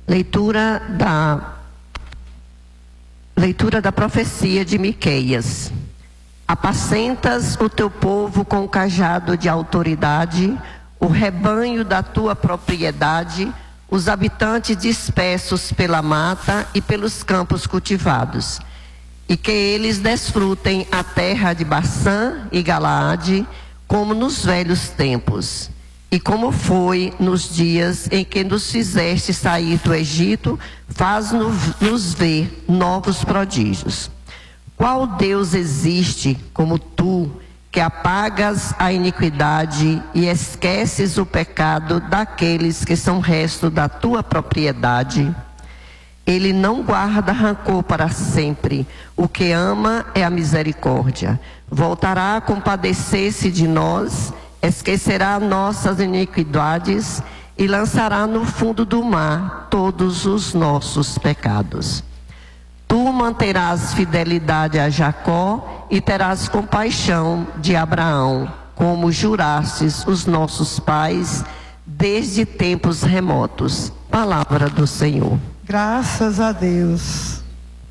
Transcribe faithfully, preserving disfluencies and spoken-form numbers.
Leitura da, leitura da profecia de Miqueias. Apacentas o teu povo com o cajado de autoridade, o rebanho da tua propriedade, os habitantes dispersos pela mata e pelos campos cultivados. E que eles desfrutem a terra de Baçã e Galaade, como nos velhos tempos. E como foi nos dias em que nos fizeste sair do Egito, faz-nos ver novos prodígios. Qual Deus existe como tu, que apagas a iniquidade e esqueces o pecado daqueles que são resto da tua propriedade? Ele não guarda rancor para sempre. O que ama é a misericórdia. Voltará a compadecer-se de nós, esquecerá nossas iniquidades e lançará no fundo do mar todos os nossos pecados. Tu manterás fidelidade a Jacó e terás compaixão de Abraão, como jurastes os nossos pais desde tempos remotos. Palavra do Senhor. Graças a Deus.